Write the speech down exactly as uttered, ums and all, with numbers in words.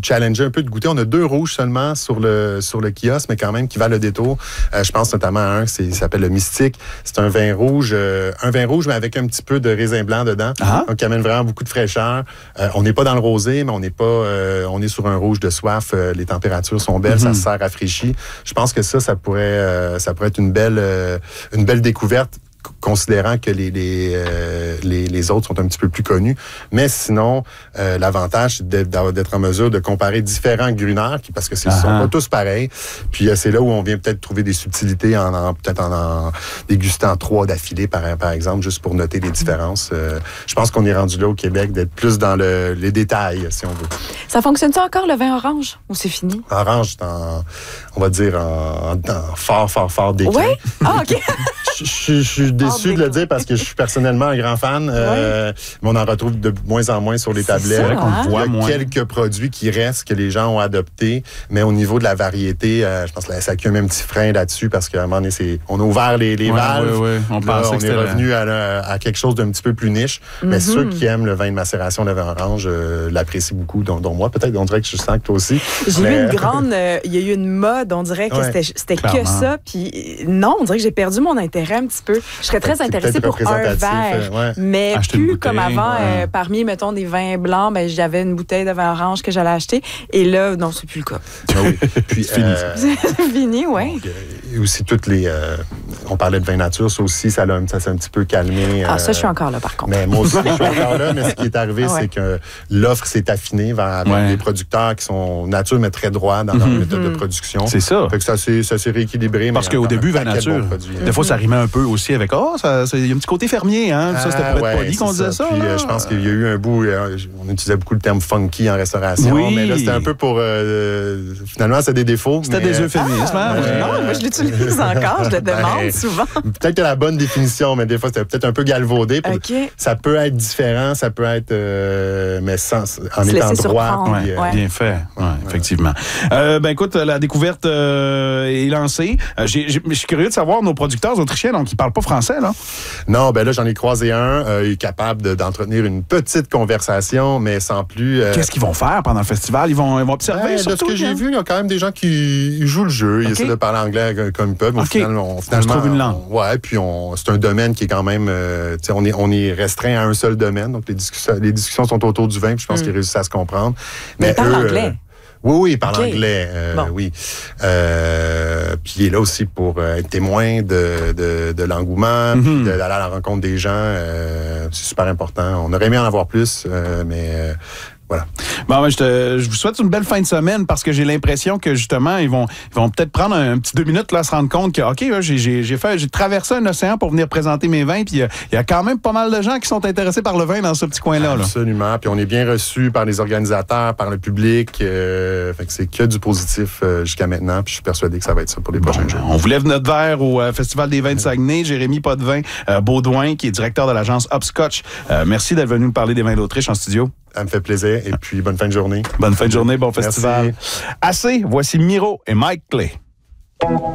challenger un peu, de goûter. On a deux rouges seulement sur le, sur le kiosque, mais quand même qui valent le détour. Euh, je pense notamment à un qui s'appelle le Mystique. C'est un vin rouge, euh, un vin rouge, mais avec un petit peu de raisin blanc dedans. Ah. Donc, qui amène vraiment beaucoup de fraîcheur. Euh, on n'est pas dans le rosé, mais on n'est pas, euh, on est sur un rouge de soif. Euh, les températures sont belles, mm-hmm. ça se sert rafraîchi. Je pense que ça, ça pourrait, euh, ça pourrait être une belle, euh, une belle découverte, considérant que les, les, euh, les, les autres sont un petit peu plus connus. Mais sinon, euh, l'avantage, c'est d'être, d'être en mesure de comparer différents gruneurs, qui, parce que ce ne sont pas tous pareils. Puis euh, c'est là où on vient peut-être trouver des subtilités, en, en peut-être en, en dégustant trois d'affilée, par, par exemple, juste pour noter les différences. Euh, je pense qu'on est rendu là au Québec, d'être plus dans le, les détails, si on veut. Ça fonctionne-tu encore, le vin orange, ou c'est fini? Orange, en, on va dire en, en fort, fort, fort déclin. Oui? Ah, OK. Je, je, je suis déçu de le dire parce que je suis personnellement un grand fan, euh, oui. mais on en retrouve de moins en moins sur les tablettes. C'est vrai qu'on le voit Il y a moins. quelques produits qui restent, que les gens ont adoptés, mais au niveau de la variété, euh, je pense que la S A Q a mis un petit frein là-dessus parce qu'à un moment donné, c'est, on a ouvert les, les ouais, valves. Ouais, ouais. On, là, on que est revenu à, la, à quelque chose d'un petit peu plus niche. Mm-hmm. Mais ceux qui aiment le vin de macération de vin orange euh, l'apprécient beaucoup, dont, dont moi. Peut-être, on dirait que je sens que toi aussi. J'ai mais... vu une grande... Euh, il y a eu une mode, on dirait que ouais, c'était, c'était que ça. Puis non, on dirait que j'ai perdu mon intérêt un petit peu. Je serais très intéressée pour un verre, ouais. mais acheter plus comme avant, ouais. euh, parmi, mettons, des vins blancs, ben, j'avais une bouteille de vin orange que j'allais acheter. Et là, non, c'est plus le cas. Ah oui. Puis, c'est fini. Euh, c'est fini, oui. Et aussi, toutes les... Euh, on parlait de vin nature, ça aussi, ça, l'a, ça s'est un petit peu calmé. Ah, euh, ça, je suis encore là, par contre. Mais moi aussi, je suis encore là, mais ce qui est arrivé, ah ouais. c'est que l'offre s'est affinée vers, avec ouais. des producteurs qui sont nature, mais très droits dans leur mm-hmm. méthode de production. C'est ça. Fait que ça s'est, ça s'est rééquilibré. Parce qu'au début, vin nature, bon produit, des fois, ça rimait un peu aussi avec « Ah, oh, il y a un petit côté fermier, hein? » Ça, c'était pour être ouais, poli qu'on disait ça. Puis, euh, je pense qu'il y a eu un bout, euh, on utilisait beaucoup le terme funky en restauration, oui. mais là, c'était un peu pour... Euh, finalement, c'est des défauts. C'était mais, des euphémismes. Ah, hein? euh, non, moi, je l'utilise encore, je le demande ben, souvent. Peut-être que la bonne définition, mais des fois, c'était peut-être un peu galvaudé. Pour, okay. Ça peut être différent, ça peut être... Euh, mais sans, en Se étant droit. Puis, ouais, euh, ouais. Bien fait, ouais, ouais. effectivement. Euh, ben écoute, la découverte euh, est lancée. Euh, j'ai, j'ai, je suis curieux de savoir, nos producteurs autrichiens, donc ils parlent pas français, là? Non, ben là, j'en ai croisé un. Euh, il est capable de, d'entretenir une petite conversation, mais sans plus... Euh... Qu'est-ce qu'ils vont faire pendant le festival? Ils vont, ils vont observer, ben, surtout? De ce que j'ai vu, il y a quand même des gens qui jouent le jeu. Ils okay. essaient de parler anglais comme ils peuvent. Mais okay. au final, on, finalement, on se trouve une langue. On, ouais, puis on, c'est un domaine qui est quand même... Euh, on, est, on est restreint à un seul domaine. Donc, les discussions, les discussions sont autour du vin, puis je pense mm. qu'ils réussissent à se comprendre. Mais, mais ils parlent eux, anglais. Euh, Oui, oui, il parle okay. anglais, euh, bon. oui. Euh, puis il est là aussi pour euh, être témoin de, de, de l'engouement, mm-hmm. puis d'aller à la rencontre des gens. Euh, c'est super important. On aurait aimé en avoir plus, euh, mais... Euh, Voilà. Bon, ben, je, te, je vous souhaite une belle fin de semaine parce que j'ai l'impression que justement, ils vont, ils vont peut-être prendre un, un petit deux minutes là, se rendre compte que, OK, là, j'ai, j'ai, j'ai, fait, j'ai traversé un océan pour venir présenter mes vins, puis il y, y a quand même pas mal de gens qui sont intéressés par le vin dans ce petit coin-là. Absolument. Là. Puis on est bien reçus par les organisateurs, par le public. Euh, fait que c'est que du positif euh, jusqu'à maintenant, puis je suis persuadé que ça va être ça pour les prochains bon, jours. On vous lève notre verre au euh, Festival des vins de Saguenay. Jérémy Potvin euh, Baudouin, qui est directeur de l'agence Hopscotch. Euh, merci d'être venu nous parler des vins d'Autriche en studio. Ça me fait plaisir. Et puis, bonne fin de journée. Bonne fin de journée, bon festival. Merci. Assez, voici Miro et Mike Clay.